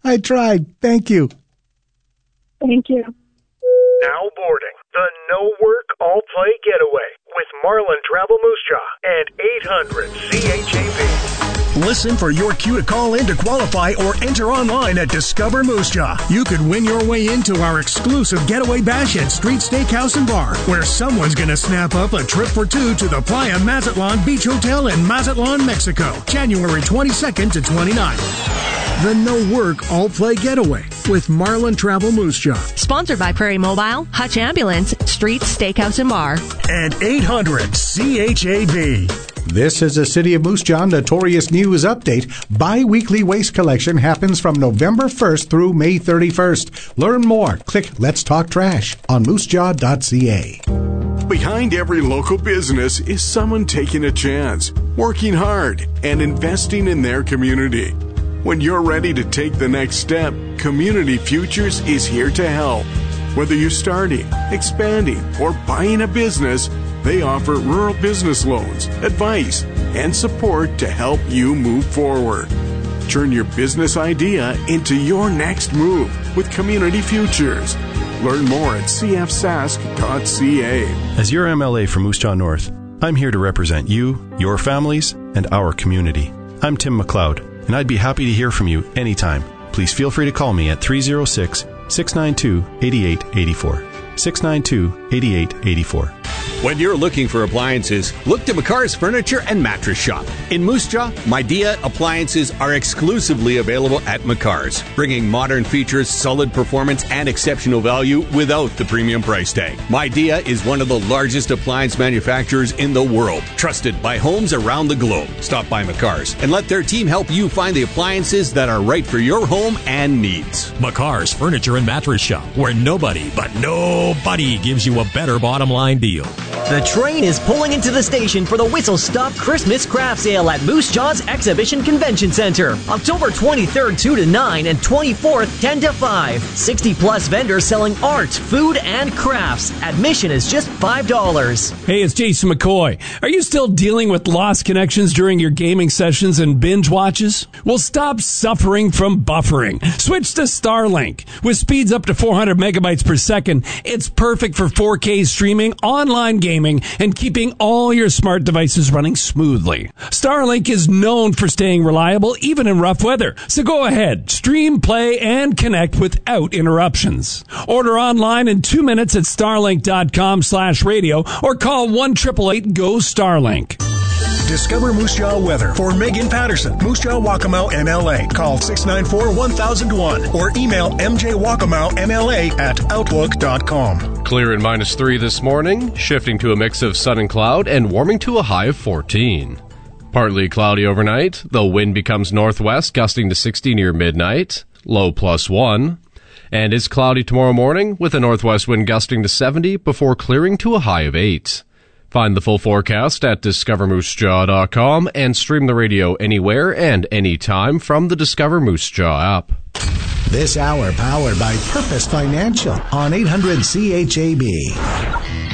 I tried. Thank you. Thank you. Now boarding the No Work All Play Getaway with Marlin Travel Moose Jaw and 800 CHAB. Listen for your cue to call in to qualify or enter online at Discover Moose Jaw. You could win your way into our exclusive Getaway Bash at Street Steakhouse and Bar, where someone's going to snap up a trip for two to the Playa Mazatlan Beach Hotel in Mazatlan, Mexico, January 22nd to 29th. The No Work All Play Getaway with Marlin Travel Moose Jaw. Sponsored by Prairie Mobile, Hutch Ambulance, Street Steakhouse and Bar. And 800 CHAB. This is a City of Moose Jaw Notorious News Update. Bi-weekly waste collection happens from November 1st through May 31st. Learn more. Click Let's Talk Trash on moosejaw.ca. Behind every local business is someone taking a chance, working hard, and investing in their community. When you're ready to take the next step, Community Futures is here to help. Whether you're starting, expanding, or buying a business, they offer rural business loans, advice, and support to help you move forward. Turn your business idea into your next move with Community Futures. Learn more at cfsask.ca. As your MLA for Moose Jaw North, I'm here to represent you, your families, and our community. I'm Tim McLeod, and I'd be happy to hear from you anytime. Please feel free to call me at 306-692-8884. 692-8884. When you're looking for appliances, look to McCar's Furniture and Mattress Shop. In Moose Jaw, Midea appliances are exclusively available at McCar's, bringing modern features, solid performance, and exceptional value without the premium price tag. Midea is one of the largest appliance manufacturers in the world, trusted by homes around the globe. Stop by McCar's and let their team help you find the appliances that are right for your home and needs. McCar's Furniture and Mattress Shop, where nobody gives you a better bottom line deal. The train is pulling into the station for the Whistle Stop Christmas Craft Sale at Moose Jaw's Exhibition Convention Center. October 23rd, 2 to 9, and 24th, 10 to 5. 60-plus vendors selling art, food, and crafts. Admission is just $5. Hey, it's Jason McCoy. Are you still dealing with lost connections during your gaming sessions and binge watches? Well, stop suffering from buffering. Switch to Starlink. With speeds up to 400 megabytes per second, it's perfect for 4K streaming, online gaming, and keeping all your smart devices running smoothly. Starlink is known for staying reliable even in rough weather. So go ahead, stream, play, and connect without interruptions. Order online in 2 minutes at starlink.com/radio or call 1-888-GO-STARLINK. Discover Moose Jaw weather for Megan Patterson, Moose Jaw Waccamaw MLA. Call 694-1001 or email mjwaccamawmla@outlook.com. Clear and -3 this morning, shifting to a mix of sun and cloud and warming to a high of 14. Partly cloudy overnight, the wind becomes northwest, gusting to 60 near midnight, low +1. And it's cloudy tomorrow morning with a northwest wind gusting to 70 before clearing to a high of 8. Find the full forecast at discovermoosejaw.com and stream the radio anywhere and anytime from the Discover Moose Jaw app. This hour powered by Purpose Financial on 800 CHAB.